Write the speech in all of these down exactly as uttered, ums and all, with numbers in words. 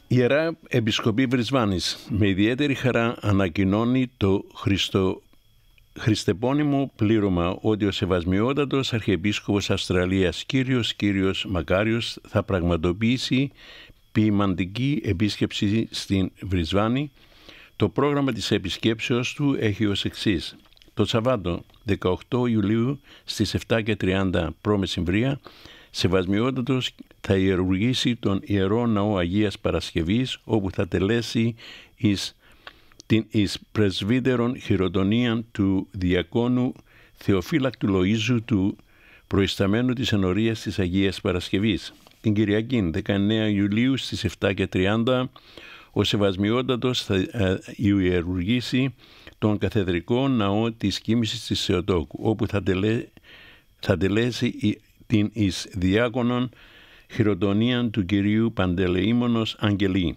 Ιερά Επισκοπή Βρισβάνης με ιδιαίτερη χαρά ανακοινώνει το Χριστο... χριστεπώνυμο πλήρωμα ότι ο Σεβασμιότατος Αρχιεπίσκοπος Αυστραλίας Κύριος Κύριος Μακάριος θα πραγματοποιήσει ποιμαντική επίσκεψη στην Βρισβάνη. Το πρόγραμμα της επισκέψεως του έχει ως εξής. Το Σαββάτο δεκαοκτώ Ιουλίου στις επτά και τριάντα π.Μ. Σεβασμιότατος θα ιερουργήσει τον Ιερό Ναό Αγίας Παρασκευής, όπου θα τελέσει εις την εις πρεσβύτερον χειροτονία του Διακόνου Θεοφύλακτου Λοΐζου του προϊσταμένου της ενορίας της Αγίας Παρασκευής. Την Κυριακή δεκαεννέα Ιουλίου στις επτά και τριάντα ο Σεβασμιότατος θα ιερουργήσει τον Καθεδρικό Ναό της Κοίμησης της Θεοτόκου, όπου θα, τελέ, θα τελέσει την εις διάκονον χειροτονία του Κυρίου Παντελεήμονος Αγγελή.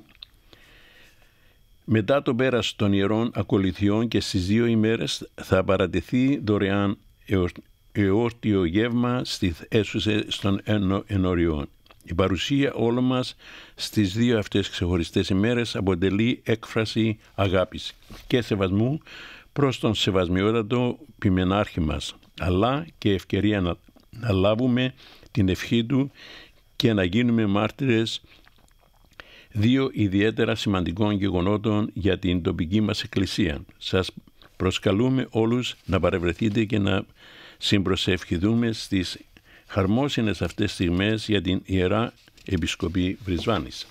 Μετά το πέρας των Ιερών Ακολουθιών και στις δύο ημέρες θα παρατεθεί δωρεάν εόρτιο γεύμα στη αίθουσα των ενωριών. Η παρουσία όλων μας στις δύο αυτές ξεχωριστές ημέρες αποτελεί έκφραση αγάπης και σεβασμού προς τον Σεβασμιότατο Ποιμενάρχη μας, αλλά και ευκαιρία να, να λάβουμε την ευχή του και να γίνουμε μάρτυρες δύο ιδιαίτερα σημαντικών γεγονότων για την τοπική μας εκκλησία. Σας προσκαλούμε όλους να παρευρεθείτε και να συμπροσευχηθούμε στις χαρμόσυνες αυτές στιγμές για την Ιερά Επισκοπή Βρισβάνης.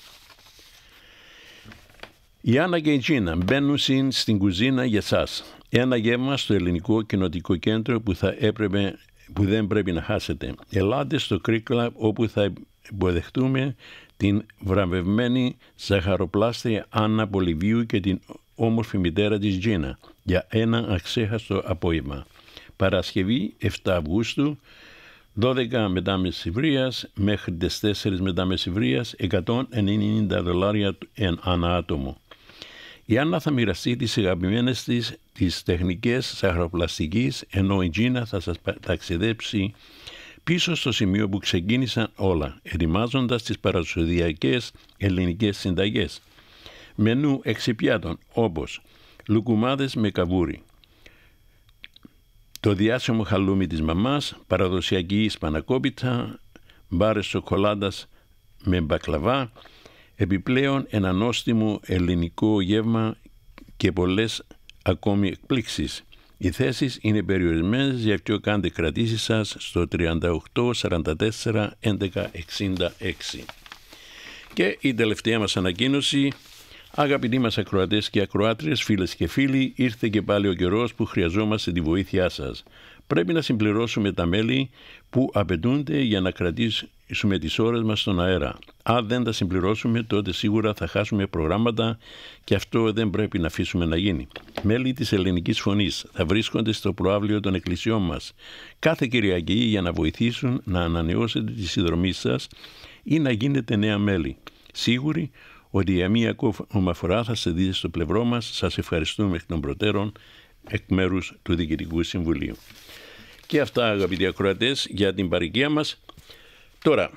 Η Άννα και η Τζίνα μπαίνουν στην κουζίνα για σας. Ένα γεύμα στο Ελληνικό Κοινοτικό Κέντρο που, θα έπρεπε, που δεν πρέπει να χάσετε. Ελάτε στο Creek Club, όπου θα υποδεχτούμε την βραβευμένη ζαχαροπλάστρια Άννα Πολυβίου και την όμορφη μητέρα της Τζίνα για ένα αξέχαστο απόγευμα. Παρασκευή επτά Αυγούστου, δώδεκα μετά μεσημβρίας μέχρι τις τέσσερις μετά μεσημβρίας, εκατόν ενενήντα δολάρια ανά άτομο. Η Άννα θα μοιραστεί τις αγαπημένες της τις τεχνικές ζαχαροπλαστικής, ενώ η Τζίνα θα σας ταξιδέψει πίσω στο σημείο που ξεκίνησαν όλα, ετοιμάζοντας τις παραδοσιακές ελληνικές συνταγές. Μενού έξι πιάτων, όπως λουκουμάδες με καβούρι, το διάσημο χαλούμι της μαμάς, παραδοσιακή σπανακόπιτα, μπάρες σοκολάτας με μπακλαβά, επιπλέον ένα νόστιμο ελληνικό γεύμα και πολλές ακόμη εκπλήξεις. Οι θέσεις είναι περιορισμένες, γι' αυτό κάντε κρατήσεις σας στο τριάντα οκτώ σαράντα τέσσερα έντεκα εξήντα έξι. Και η τελευταία μας ανακοίνωση. Αγαπητοί μας ακροατές και ακροάτριες, φίλες και φίλοι, ήρθε και πάλι ο καιρός που χρειαζόμαστε τη βοήθειά σας. Πρέπει να συμπληρώσουμε τα μέλη που απαιτούνται για να κρατήσουμε τις ώρες μας στον αέρα. Αν δεν τα συμπληρώσουμε, τότε σίγουρα θα χάσουμε προγράμματα και αυτό δεν πρέπει να αφήσουμε να γίνει. Μέλη της Ελληνικής Φωνής θα βρίσκονται στο προαύλιο των εκκλησιών μας κάθε Κυριακή για να βοηθήσουν να ανανεώσετε τη συνδρομή σας ή να γίνετε νέα μέλη. Σίγουροι ότι για μία ακόμα φορά θα σε δείτε στο πλευρό μας. Σας ευχαριστούμε εκ των προτέρων εκ μέρους του Διοικητικού Συμβουλίου. Και αυτά, αγαπητοί ακροατές, για την παροικία μας. Τώρα,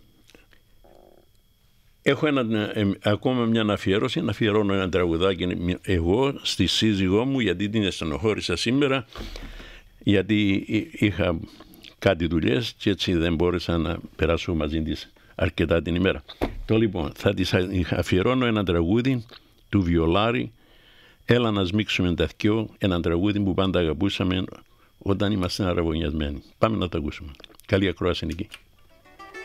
έχω ένα, ε, ακόμα μια αφιέρωση, να αφιερώνω ένα τραγουδάκι εγώ στη σύζυγό μου, γιατί την στενοχώρησα σήμερα, γιατί είχα κάτι δουλειές και έτσι δεν μπόρεσα να περάσω μαζί της αρκετά την ημέρα. Το λοιπόν, θα της αφιερώνω ένα τραγούδι του Βιολάρη, «Έλα να σμίξουμε τα δυο», ένα τραγούδι που πάντα αγαπούσαμε όταν ήμασταν αραβωνιασμένοι. Πάμε να το ακούσουμε. Καλή ακρόαση, Νική.